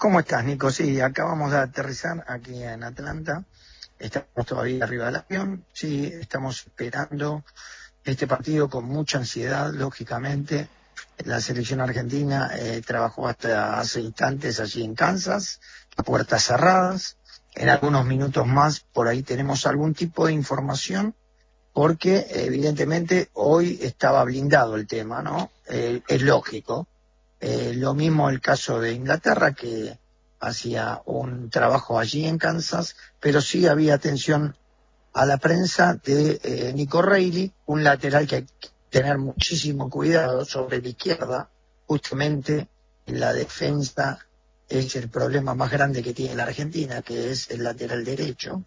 ¿Cómo estás, Nico? Sí, acabamos de aterrizar aquí en Atlanta. Estamos todavía arriba del avión. Sí, estamos esperando este partido con mucha ansiedad, lógicamente. La selección argentina trabajó hasta hace instantes allí en Kansas, a puertas cerradas. En algunos minutos más por ahí tenemos algún tipo de información, porque evidentemente hoy estaba blindado el tema, ¿no? Es lógico. Lo mismo el caso de Inglaterra, que hacía un trabajo allí en Kansas, pero sí había atención a la prensa de Nico Reilly, un lateral que hay que tener muchísimo cuidado sobre la izquierda. Justamente en la defensa es el problema más grande que tiene la Argentina, que es el lateral derecho.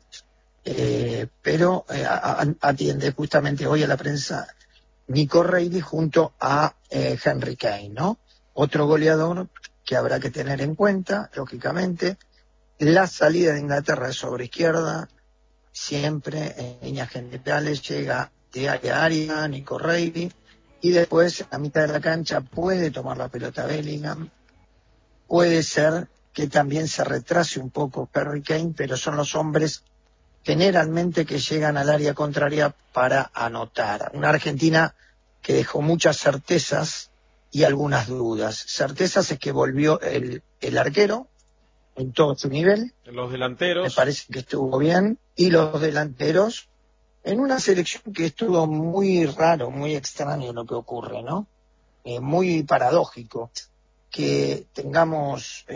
Pero atiende justamente hoy a la prensa Nico Reilly junto a Henry Kane, ¿no? Otro goleador que habrá que tener en cuenta, lógicamente. La salida de Inglaterra es sobre izquierda, siempre en líneas generales llega de área a área Nico Reilly, y después a mitad de la cancha puede tomar la pelota Bellingham. Puede ser que también se retrase un poco Harry Kane, pero son los hombres generalmente que llegan al área contraria para anotar. Una Argentina que dejó muchas certezas y algunas dudas. Certezas es que volvió el arquero en todo su nivel. Los delanteros. Me parece que estuvo bien. Y los delanteros, en una selección que estuvo muy raro, muy extraño lo que ocurre, ¿no? Muy paradójico que tengamos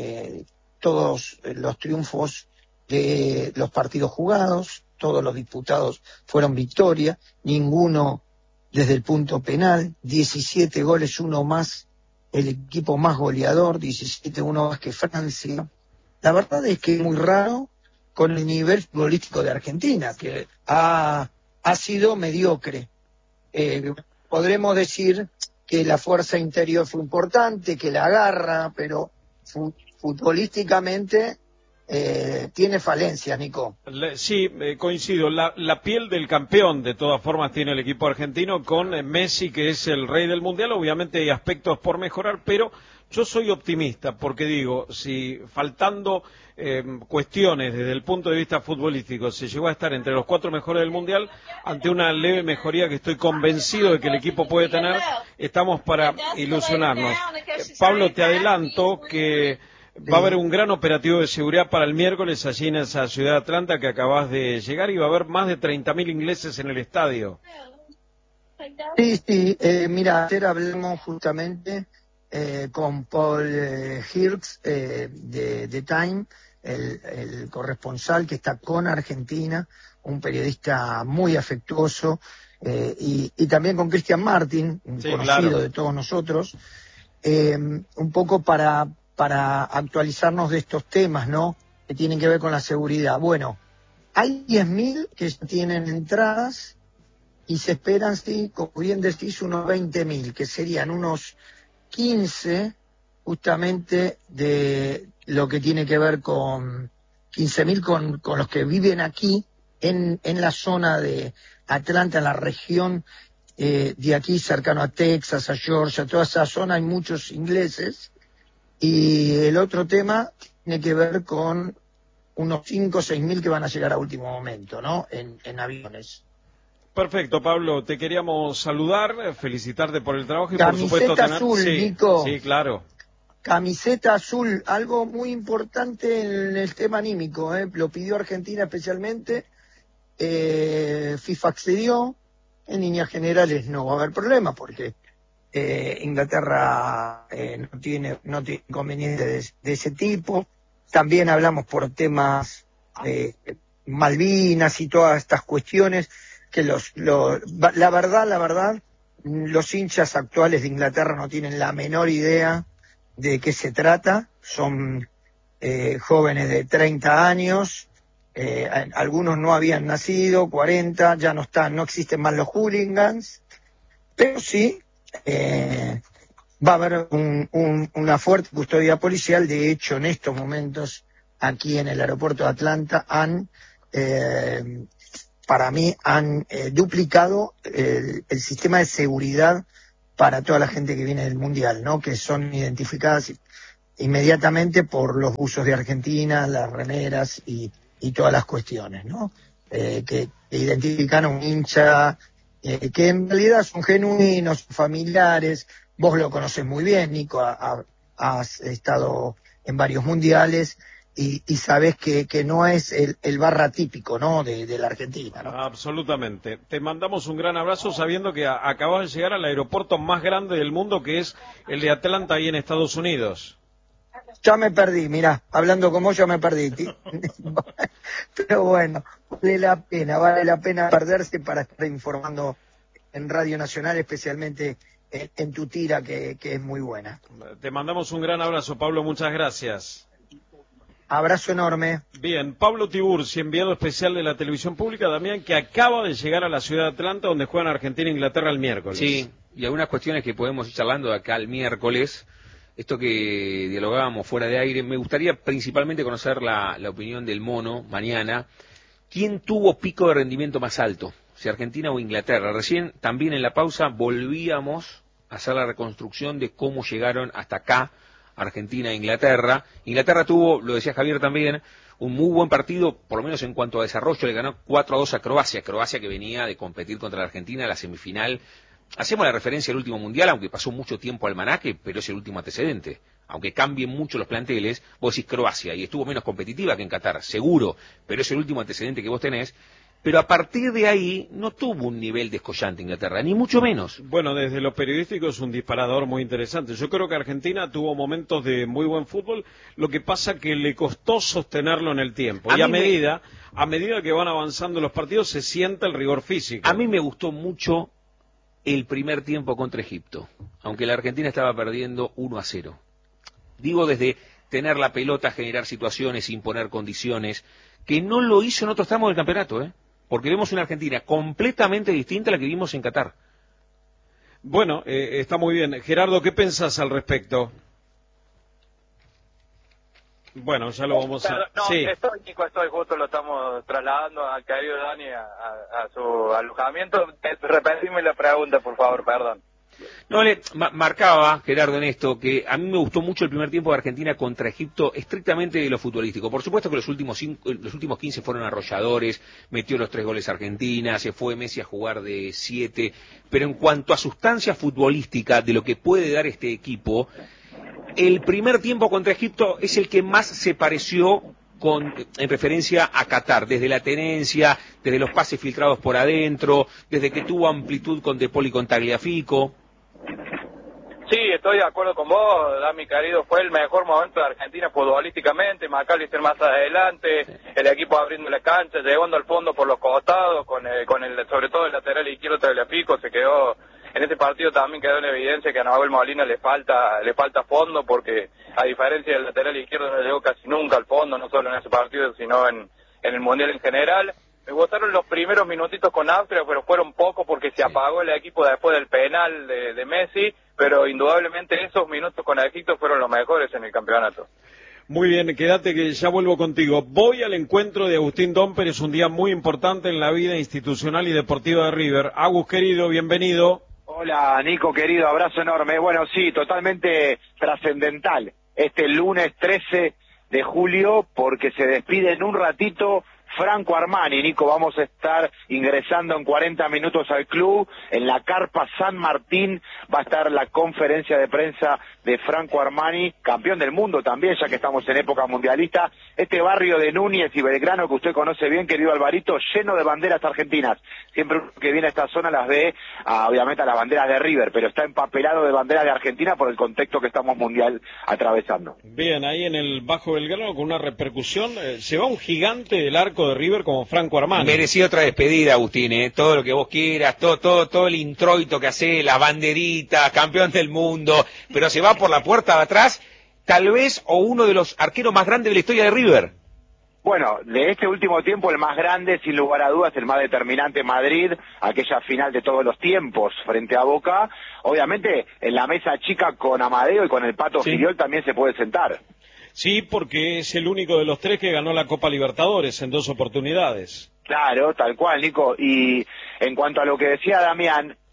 todos los triunfos de los partidos jugados, todos los disputados fueron victoria, ninguno desde el punto penal, 17 goles, uno más, el equipo más goleador, 17, uno más que Francia. La verdad es que es muy raro con el nivel futbolístico de Argentina, que ha sido mediocre. Podremos decir que la fuerza interior fue importante, que la garra, pero futbolísticamente tiene falencias, Nico. Sí, coincido. La piel del campeón, de todas formas, tiene el equipo argentino con Messi, que es el rey del Mundial. Obviamente hay aspectos por mejorar, pero yo soy optimista, porque digo, si faltando cuestiones desde el punto de vista futbolístico se llegó a estar entre los 4 mejores del Mundial, ante una leve mejoría que estoy convencido de que el equipo puede tener, estamos para ilusionarnos. Pablo, te adelanto que va a haber un gran operativo de seguridad para el miércoles allí en esa ciudad de Atlanta que acabas de llegar, y va a haber más de 30.000 ingleses en el estadio. Sí, mira, ayer hablamos justamente con Paul Hirsch de Time, el corresponsal que está con Argentina, un periodista muy afectuoso, y también con Cristian Martin, un conocido, claro, de todos nosotros, un poco para actualizarnos de estos temas, ¿no?, que tienen que ver con la seguridad. Bueno, hay 10.000 que ya tienen entradas y se esperan, sí, como bien decís, unos 20.000, que serían unos 15 justamente de lo que tiene que ver con 15.000 con los que viven aquí en la zona de Atlanta, en la región de aquí cercano a Texas, a Georgia, toda esa zona hay muchos ingleses. Y el otro tema tiene que ver con unos 5 o 6.000 que van a llegar a último momento, ¿no?, en aviones. Perfecto, Pablo, te queríamos saludar, felicitarte por el trabajo y Camiseta, por supuesto tener... azul, sí, Nico. Sí, claro. Camiseta azul, algo muy importante en el tema anímico, lo pidió Argentina especialmente, FIFA accedió, en líneas generales no va a haber problema porque Inglaterra no tiene inconvenientes de ese tipo. También hablamos por temas Malvinas y todas estas cuestiones que la verdad, los hinchas actuales de Inglaterra no tienen la menor idea de qué se trata. Son jóvenes de 30 años, algunos no habían nacido, 40, ya no existen más los hooligans, pero sí va a haber una fuerte custodia policial. De hecho, en estos momentos, aquí en el aeropuerto de Atlanta, para mí han duplicado el sistema de seguridad para toda la gente que viene del Mundial, ¿no?, que son identificadas inmediatamente por los buzos de Argentina, las remeras y todas las cuestiones, ¿no? Que identifican a un hincha, que en realidad son genuinos, familiares. Vos lo conocés muy bien, Nico, has estado en varios mundiales y sabés que no es el barra típico, ¿no? De la Argentina, ¿no? Absolutamente. Te mandamos un gran abrazo sabiendo que acabas de llegar al aeropuerto más grande del mundo, que es el de Atlanta, ahí en Estados Unidos. Ya me perdí, mirá, hablando como yo me perdí. Pero bueno, vale la pena perderse para estar informando en Radio Nacional, especialmente en tu tira, que es muy buena. Te mandamos un gran abrazo, Pablo, muchas gracias. Abrazo enorme. Bien, Pablo Tiburci, enviado especial de la televisión pública, Damián, que acaba de llegar a la ciudad de Atlanta, donde juegan Argentina e Inglaterra el miércoles. Sí, y algunas cuestiones que podemos ir charlando de acá el miércoles. Esto que dialogábamos fuera de aire, me gustaría principalmente conocer la opinión del Mono mañana. ¿Quién tuvo pico de rendimiento más alto? Si Argentina o Inglaterra. Recién, también en la pausa, volvíamos a hacer la reconstrucción de cómo llegaron hasta acá Argentina e Inglaterra. Inglaterra tuvo, lo decía Javier también, un muy buen partido, por lo menos en cuanto a desarrollo. Le ganó 4-2 a Croacia. Croacia que venía de competir contra la Argentina en la semifinal. Hacemos la referencia al último mundial, aunque pasó mucho tiempo al almanaque, pero es el último antecedente. Aunque cambien mucho los planteles, vos decís Croacia, y estuvo menos competitiva que en Qatar, seguro, pero es el último antecedente que vos tenés. Pero a partir de ahí no tuvo un nivel descollante Inglaterra, ni mucho menos. Bueno, desde lo periodístico es un disparador muy interesante. Yo creo que Argentina tuvo momentos de muy buen fútbol, lo que pasa que le costó sostenerlo en el tiempo. Y a medida que van avanzando los partidos se siente el rigor físico. A mí me gustó mucho el primer tiempo contra Egipto, aunque la Argentina estaba perdiendo 1-0. Digo, desde tener la pelota, generar situaciones, imponer condiciones, que no lo hizo en otros tramos del campeonato, porque vemos una Argentina completamente distinta a la que vimos en Qatar. Bueno, está muy bien. Gerardo, ¿qué pensás al respecto? Bueno, ya lo vamos a... No, sí. estoy justo, lo estamos trasladando al querido Dani a su alojamiento. Repetime la pregunta, por favor, perdón. No, marcaba, Gerardo, en esto, que a mí me gustó mucho el primer tiempo de Argentina contra Egipto, estrictamente de lo futbolístico. Por supuesto que los últimos 15 fueron arrolladores, metió los 3 goles Argentina, se fue Messi a jugar de 7, pero en cuanto a sustancia futbolística de lo que puede dar este equipo, el primer tiempo contra Egipto es el que más se pareció en referencia a Qatar, desde la tenencia, desde los pases filtrados por adentro, desde que tuvo amplitud con De Paul y con Tagliafico. Sí, estoy de acuerdo con vos, Dami querido, fue el mejor momento de Argentina futbolísticamente, McAllister más adelante, el equipo abriendo la cancha, llegando al fondo por los costados, sobre todo el lateral izquierdo Tagliafico, se quedó, en este partido también quedó en evidencia que a Nahuel Molina le falta fondo, porque a diferencia del lateral izquierdo no llegó casi nunca al fondo, no solo en ese partido, sino en el Mundial en general. Me gustaron los primeros minutitos con Austria, pero fueron pocos porque se apagó el equipo después del penal de Messi, pero indudablemente esos minutos con Egipto fueron los mejores en el campeonato. Muy bien, quédate que ya vuelvo contigo. Voy al encuentro de Agustín Domper, es un día muy importante en la vida institucional y deportiva de River. Agus, querido, bienvenido. Hola, Nico, querido, abrazo enorme. Bueno, sí, totalmente trascendental este lunes 13 de julio, porque se despide en un ratito Franco Armani. Nico, vamos a estar ingresando en 40 minutos al club. En la Carpa San Martín va a estar la conferencia de prensa de Franco Armani, campeón del mundo también, ya que estamos en época mundialista. Este barrio de Núñez y Belgrano que usted conoce bien, querido Alvarito, lleno de banderas argentinas. Siempre que viene a esta zona las ve, obviamente, a las banderas de River, pero está empapelado de banderas de Argentina por el contexto que estamos mundial atravesando. Bien, ahí en el Bajo Belgrano con una repercusión, se va un gigante del arco de River como Franco Armani. Merecía otra despedida, Agustín, todo lo que vos quieras, todo el introito que hace, la banderita, campeón del mundo, pero se va por la puerta de atrás, tal vez, o uno de los arqueros más grandes de la historia de River. Bueno, de este último tiempo el más grande, sin lugar a dudas, el más determinante, Madrid, aquella final de todos los tiempos frente a Boca. Obviamente, en la mesa chica con Amadeo y con el Pato Filiol también se puede sentar. Sí, porque es el único de los 3 que ganó la Copa Libertadores en 2 oportunidades. Claro, tal cual, Nico. Y en cuanto a lo que decía Damián,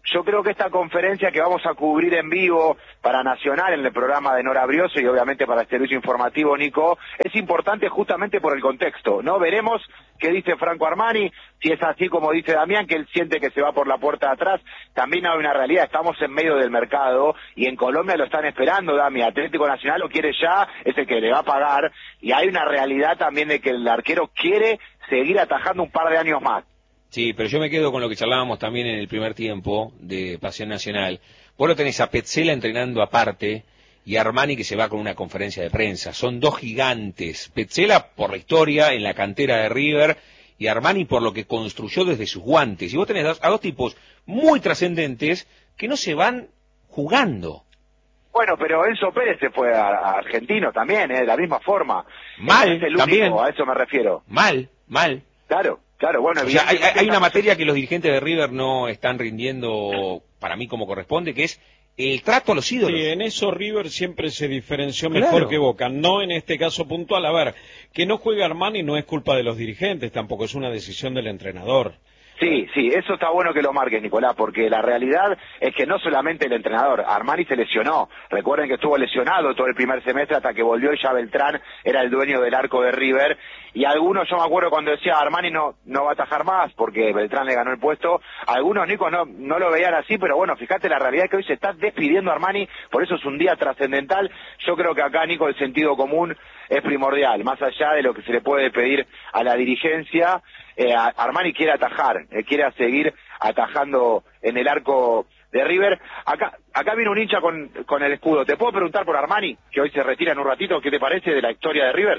yo creo que esta conferencia que vamos a cubrir en vivo para Nacional en el programa de Nora Brioso y obviamente para el servicio informativo, Nico, es importante justamente por el contexto, ¿no? Veremos qué dice Franco Armani, si es así como dice Damián, que él siente que se va por la puerta de atrás. También hay una realidad, estamos en medio del mercado y en Colombia lo están esperando, Damián. Atlético Nacional lo quiere ya, es el que le va a pagar, y hay una realidad también de que el arquero quiere seguir atajando un par de años más. Sí, pero yo me quedo con lo que charlábamos también en el primer tiempo de Pasión Nacional. Vos lo tenés a Petzela entrenando aparte y a Armani que se va con una conferencia de prensa. Son dos gigantes. Petzela por la historia en la cantera de River y Armani por lo que construyó desde sus guantes. Y vos tenés a dos tipos muy trascendentes que no se van jugando. Bueno, pero Enzo Pérez se fue a Argentino también, de la misma forma. Mal, Es el único, también. a eso me refiero. Mal. Claro, bueno. O sea, hay una materia que los dirigentes de River no están rindiendo para mí como corresponde, que es el trato a los ídolos. Sí, en eso River siempre se diferenció mejor que Boca, no en este caso puntual. A ver, que no juegue Armani no es culpa de los dirigentes, tampoco es una decisión del entrenador. Sí, eso está bueno que lo marques, Nicolás, porque la realidad es que no solamente el entrenador, Armani se lesionó. Recuerden que estuvo lesionado todo el primer semestre hasta que volvió y ya Beltrán era el dueño del arco de River. Y algunos, yo me acuerdo cuando decía Armani no va a atajar más porque Beltrán le ganó el puesto, algunos, Nico, no lo veían así, pero bueno, fíjate la realidad es que hoy se está despidiendo Armani, por eso es un día trascendental. Yo creo que acá, Nico, el sentido común es primordial, más allá de lo que se le puede pedir a la dirigencia. Armani quiere atajar, quiere seguir atajando en el arco de River. Acá viene un hincha con el escudo. ¿Te puedo preguntar por Armani, que hoy se retira en un ratito? ¿Qué te parece de la historia de River?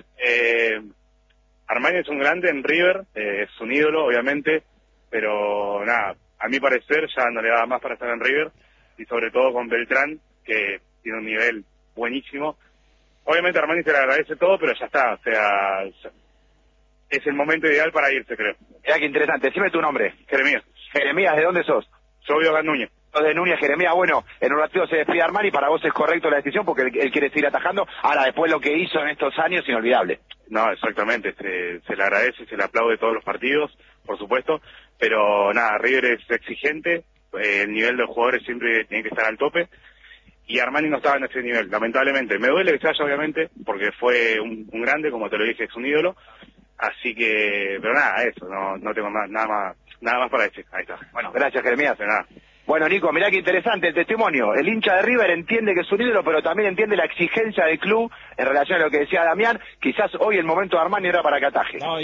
Armani es un grande en River, es un ídolo, obviamente, pero nada, a mi parecer ya no le da más para estar en River, y sobre todo con Beltrán, que tiene un nivel buenísimo. Obviamente Armani se le agradece todo, pero ya está, o sea, es el momento ideal para irse, creo. Mira qué interesante, decime tu nombre. Jeremías. Jeremías, ¿de dónde sos? Yo vivo acá en Núñez. De Núñez, Jeremías. Bueno, en un ratito se despide Armani, para vos es correcto la decisión porque él quiere seguir atajando. Ahora, después lo que hizo en estos años, inolvidable. No, exactamente, se le agradece, se le aplaude todos los partidos, por supuesto, pero nada, River es exigente, el nivel de los jugadores siempre tiene que estar al tope, y Armani no estaba en ese nivel, lamentablemente. Me duele que se haya, obviamente, porque fue un grande, como te lo dije, es un ídolo, así que, pero nada, eso, no tengo nada más para decir. Ahí está. Bueno, gracias, Jeremías. De nada. Bueno, Nico, mirá qué interesante el testimonio. El hincha de River entiende que es un ídolo, pero también entiende la exigencia del club en relación a lo que decía Damián. Quizás hoy el momento de Armani era para que ataje. No,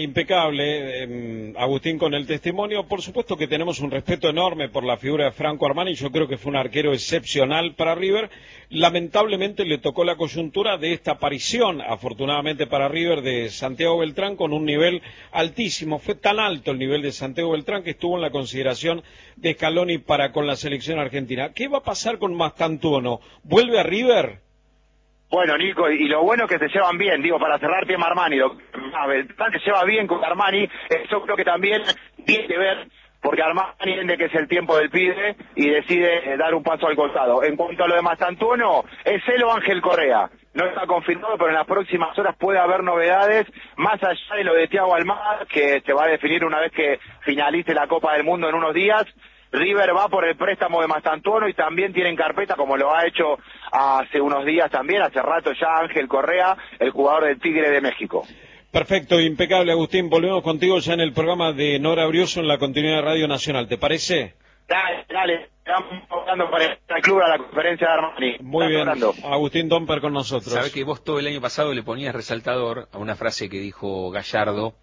impecable, Agustín, con el testimonio. Por supuesto que tenemos un respeto enorme por la figura de Franco Armani. Yo creo que fue un arquero excepcional para River. Lamentablemente le tocó la coyuntura de esta aparición, afortunadamente para River, de Santiago Beltrán con un nivel altísimo. Fue tan alto el nivel de Santiago Beltrán que estuvo en la consideración de Scaloni para con la selección argentina. ¿Qué va a pasar con Mastantuono? ¿Vuelve a River? Bueno, Nico, y lo bueno es que se llevan bien, digo, para cerrar tema Armani, Beltrán se lleva bien con Armani, eso creo que también tiene que ver, porque Armani entiende que es el tiempo del pibe y decide dar un paso al costado. En cuanto a lo de Mastantuono, es él o Ángel Correa. No está confirmado, pero en las próximas horas puede haber novedades, más allá de lo de Thiago Almada, que se va a definir una vez que finalice la Copa del Mundo en unos días. River va por el préstamo de Mastantuono y también tiene en carpeta, como lo ha hecho hace unos días también, hace rato ya, Ángel Correa, el jugador del Tigre de México. Perfecto, impecable, Agustín. Volvemos contigo ya en el programa de Nora Brioso en la continuidad de Radio Nacional. ¿Te parece? Dale, estamos hablando para el club a la conferencia de Armani. Muy bien, Agustín Domper con nosotros. Sabés que vos todo el año pasado le ponías resaltador a una frase que dijo Gallardo,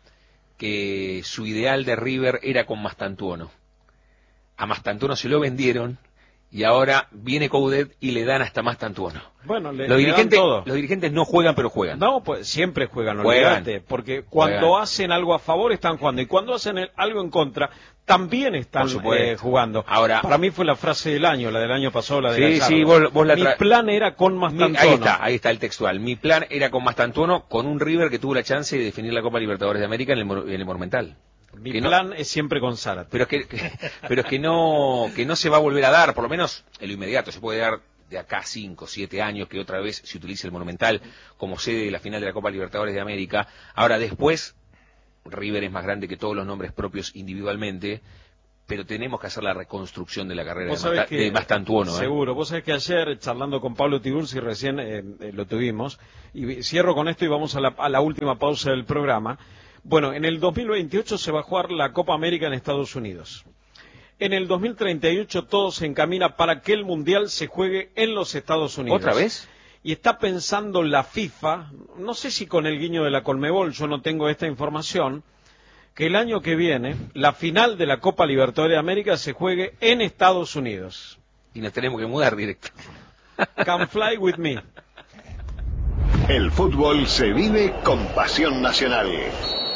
que su ideal de River era con Mastantuono. A Mastantuono se lo vendieron y ahora viene Coudet y le dan hasta Mastantuono. Bueno, los dirigentes no juegan, pero juegan. No, pues siempre juegan, olvídate, porque cuando hacen algo a favor están jugando y cuando hacen algo en contra también están jugando. Ahora, para mí fue la frase del año, la del año pasado, la de Gallardo. Sí, vos Mi plan era con Mastantuono. Ahí está el textual. Mi plan era con Mastantuono, con un River que tuvo la chance de definir la Copa Libertadores de América en el Monumental. Mi plan es siempre con Zárate. Pero es que no se va a volver a dar, por lo menos en lo inmediato. Se puede dar de acá 5, 7 años que otra vez se utilice el Monumental como sede de la final de la Copa Libertadores de América. Ahora después, River es más grande que todos los nombres propios individualmente, pero tenemos que hacer la reconstrucción de la carrera de Mastantuono. Seguro. Vos sabés que ayer, charlando con Pablo Tiburci, recién lo tuvimos, y cierro con esto y vamos a la última pausa del programa. Bueno, en el 2028 se va a jugar la Copa América en Estados Unidos. En el 2038 todo se encamina para que el Mundial se juegue en los Estados Unidos. ¿Otra vez? Y está pensando la FIFA, no sé si con el guiño de la Conmebol, yo no tengo esta información, que el año que viene la final de la Copa Libertadores de América se juegue en Estados Unidos. Y nos tenemos que mudar directo. Come fly with me. El fútbol se vive con pasión nacional.